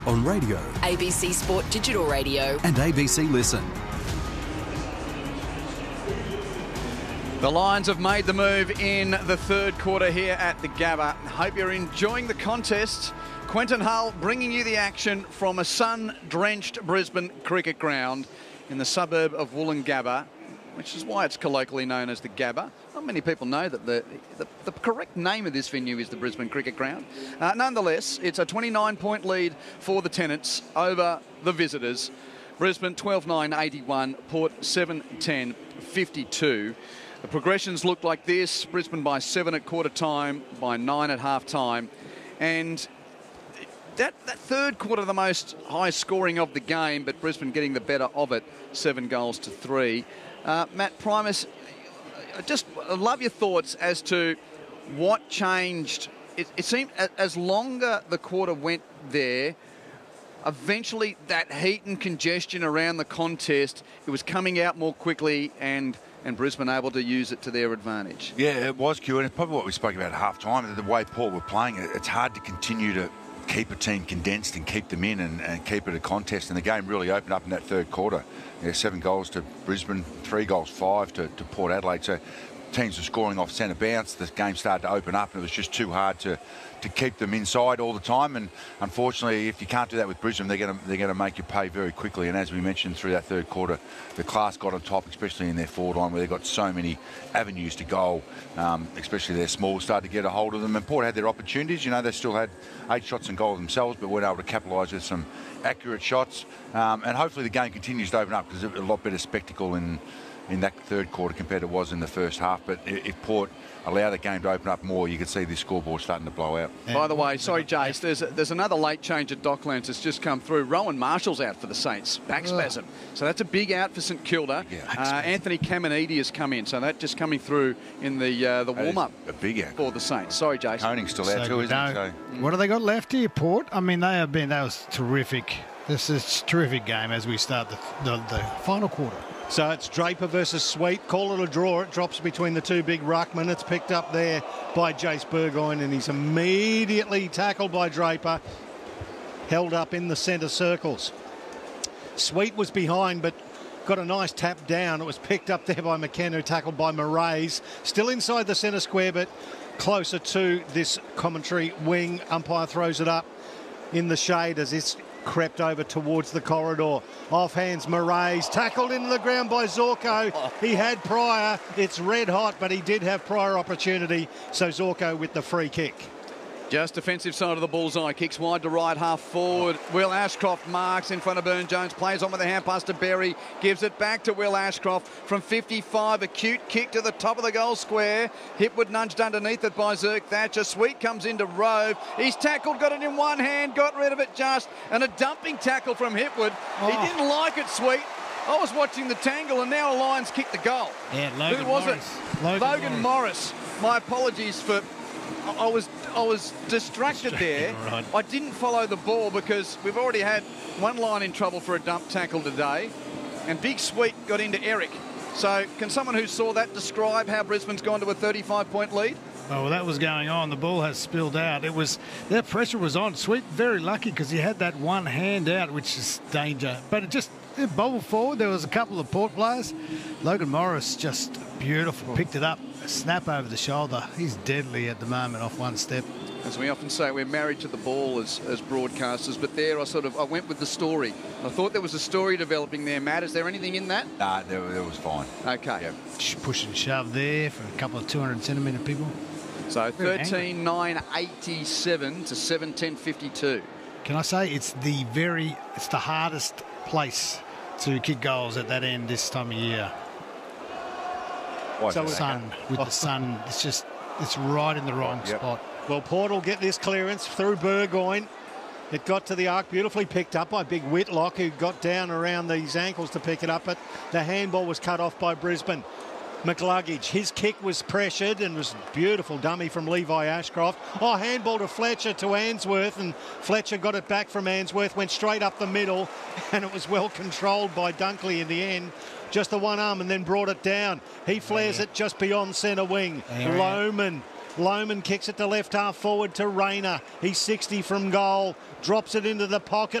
On radio, ABC Sport Digital Radio and ABC Listen. The Lions have made the move in the third quarter here at the Gabba. Hope you're enjoying the contest. Quentin Hull bringing you the action from a sun-drenched Brisbane cricket ground in the suburb of Woolloongabba, which is why it's colloquially known as the Gabba. Not many people know that the correct name of this venue is the Brisbane Cricket Ground. Nonetheless, it's a 29-point lead for the Tenants over the visitors. Brisbane 12-9-81, Port 7-10-52. The progressions look like this. Brisbane by 7 at quarter time, by 9 at half time. And that third quarter, the most high scoring of the game, but Brisbane getting the better of it, 7-3. Matt Primus, I'd love your thoughts as to what changed. It seemed as longer the quarter went there, eventually that heat and congestion around the contest, it was coming out more quickly and Brisbane able to use it to their advantage. Yeah, it was, Q, and it's probably what we spoke about at half-time. The way Port were playing, it's hard to continue to keep a team condensed and keep them in and keep it a contest. And the game really opened up in that third quarter. 7 goals to Brisbane, 3 goals, 5 to Port Adelaide. So teams were scoring off centre bounce. The game started to open up and it was just too hard to keep them inside all the time. And unfortunately, if you can't do that with Brisbane, they're going to make you pay very quickly. And as we mentioned through that third quarter, the class got on top, especially in their forward line where they've got so many avenues to goal, especially their small started to get a hold of them. And Port had their opportunities. They still had 8 shots and goal themselves, but weren't able to capitalise with some accurate shots. And hopefully the game continues to open up because it's a lot better spectacle in that third quarter compared to what it was in the first half. But if Port allow the game to open up more, you could see this scoreboard starting to blow out. By the way, sorry, Jace, there's another late change at Docklands that's just come through. Rowan Marshall's out for the Saints, back spasm. So that's a big out for St Kilda. Yeah, Anthony Caminiti has come in, so that just coming through in the warm-up. A big out for the Saints. Sorry, Jace. Coning's still out too, isn't he? So. What have they got left here, Port? I mean, that was terrific. This is a terrific game as we start the final quarter. So it's Draper versus Sweet. Call it a draw. It drops between the two big ruckmen. It's picked up there by Jace Burgoyne and he's immediately tackled by Draper. Held up in the centre circles. Sweet was behind but got a nice tap down. It was picked up there by McKenna, tackled by Moraes. Still inside the centre square but closer to this commentary wing. Umpire throws it up in the shade as it's crept over towards the corridor. Off hands Moraes, tackled into the ground by Zorko. He had prior. It's red hot, but he did have prior opportunity. So Zorko with the free kick. Just defensive side of the bullseye. Kicks wide to right, half forward. Will Ashcroft marks in front of Burne-Jones. Plays on with a hand pass to Berry. Gives it back to Will Ashcroft from 55. Acute kick to the top of the goal square. Hipwood nudged underneath it by Zerk Thatcher. Sweet comes into Rove. He's tackled, got it in one hand, got rid of it just. And a dumping tackle from Hipwood. He didn't like it, Sweet. I was watching the tangle and now a Lions kicked the goal. Yeah, Logan Who was Morris. it? Logan Morris. My apologies for... I was distracted there. Right. I didn't follow the ball because we've already had one line in trouble for a dump tackle today, and Big Sweet got into Eric. So can someone who saw that describe how Brisbane's gone to a 35-point lead? Oh, well, that was going on. The ball has spilled out. That pressure was on. Sweet, very lucky because he had that one hand out, which is danger. But it bobbled forward. There was a couple of Port players. Logan Morris just beautiful. Picked it up. A snap over the shoulder. He's deadly at the moment off one step. As we often say, we're married to the ball as broadcasters, but there I went with the story. I thought there was a story developing there, Matt. Is there anything in that? Nah, there was fine. Okay. Yep. Push and shove there for a couple of 200-centimetre people. So 13-9-87 to 7-10-52. Can I say it's the hardest place to kick goals at that end this time of year. So the sun, it's right in the wrong spot. Well, Port will get this clearance through Burgoyne. It got to the arc, beautifully picked up by Big Whitlock, who got down around these ankles to pick it up, but the handball was cut off by Brisbane. McLuggage, his kick was pressured and was beautiful dummy from Levi Ashcroft. Handball to Fletcher to Ainsworth, and Fletcher got it back from Ainsworth, went straight up the middle, and it was well controlled by Dunkley in the end. Just the one arm and then brought it down. He flares it just beyond centre wing. Lohman Lohman kicks it to left half forward to Rayner. He's 60 from goal. Drops it into the pocket.